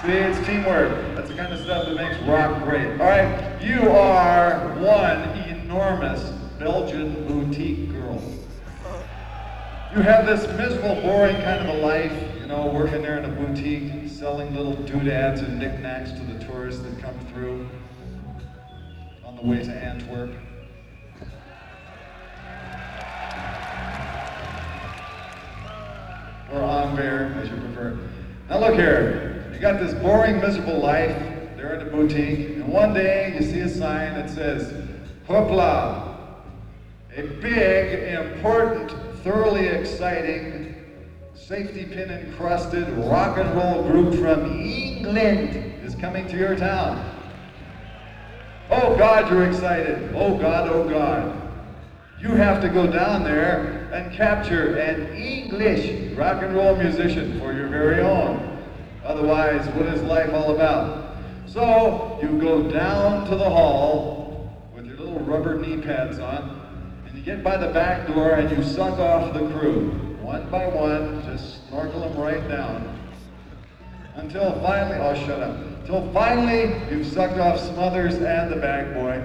See, it's teamwork. That's the kind of stuff that makes rock great. All right, you are one enormous Belgian boutique girl. You have this miserable, boring kind of a life, you know, working there in a boutique, selling little doodads and knickknacks to the tourists that come through on the way to Antwerp. Or Anvers, as you prefer. Now look here, you got this boring, miserable life there in the boutique, and one day you see a sign that says, Hoopla, a big, important, thoroughly exciting, safety pin encrusted rock and roll group from England is coming to your town. Oh God, you're excited. Oh God, oh God. You have to go down there and capture an English rock and roll musician for your very own. Otherwise, what is life all about? So you go down to the hall with your little rubber knee pads on, and you get by the back door and you suck off the crew. One by one, just snorkel them right down. Until finally, oh shut up. Until finally you've sucked off Smothers and the bag boy.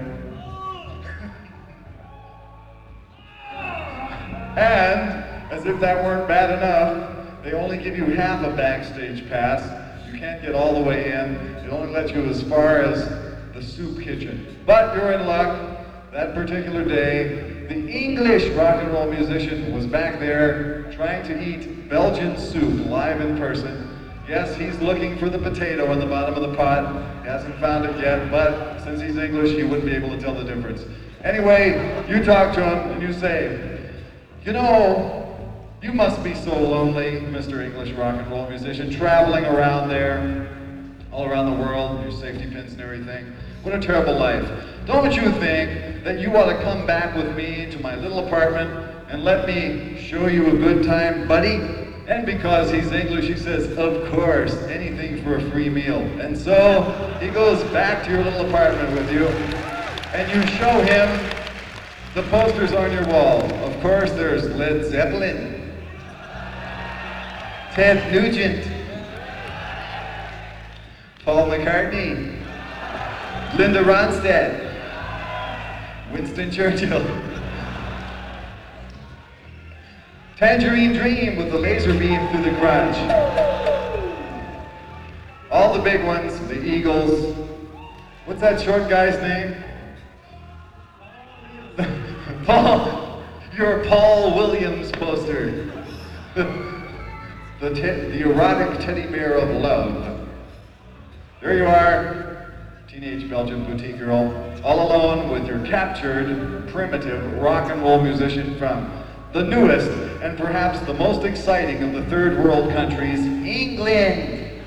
And, as if that weren't bad enough, they only give you half a backstage pass. You can't get all the way in. It only lets you as far as the soup kitchen. But you're in luck. That particular day, the English rock and roll musician was back there trying to eat Belgian soup live in person. Yes, he's looking for the potato in the bottom of the pot. He hasn't found it yet, but since he's English, he wouldn't be able to tell the difference. Anyway, you talk to him and you say, you know, you must be so lonely, Mr. English rock and roll musician, traveling around there, all around the world, your safety pins and everything. What a terrible life. Don't you think that you ought to come back with me to my little apartment and let me show you a good time, buddy? And because he's English, he says, of course, anything for a free meal. And so he goes back to your little apartment with you, and you show him the posters on your wall. Of course, there's Led Zeppelin, Ted Nugent, Paul McCartney, Linda Ronstadt, Winston Churchill, Tangerine Dream with the laser beam through the crotch, all the big ones, the Eagles. What's that short guy's name? Paul, your Paul Williams poster. The erotic teddy bear of love. There you are, teenage Belgian boutique girl, all alone with your captured, primitive rock and roll musician from the newest and perhaps the most exciting of the third world countries, England.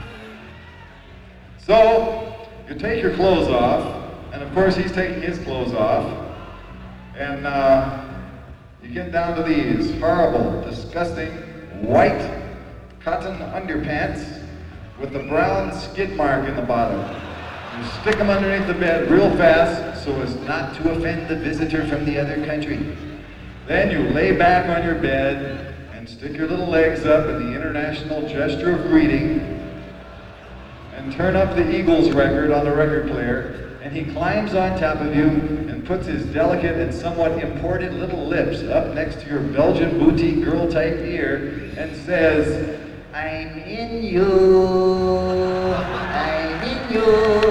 So, you take your clothes off, and of course he's taking his clothes off. And you get down to these horrible, disgusting, white cotton underpants with the brown skid mark in the bottom. You stick them underneath the bed real fast so as not to offend the visitor from the other country. Then you lay back on your bed and stick your little legs up in the international gesture of greeting and turn up the Eagles record on the record player. And he climbs on top of you and puts his delicate and somewhat imported little lips up next to your Belgian boutique girl type ear and says, I'm in you, I'm in you.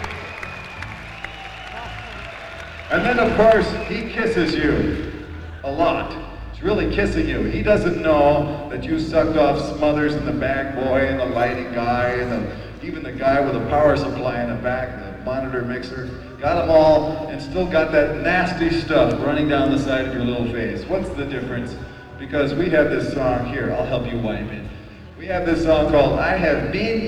And then of course he kisses you a lot. He's really kissing you. He doesn't know that you sucked off Smothers and the bag boy and the lighting guy and even the guy with a power supply in the back, the monitor mixer, got them all and still got that nasty stuff running down the side of your little face. What's the difference? Because we have this song here, I'll help you wipe it. We have this song called I Have Been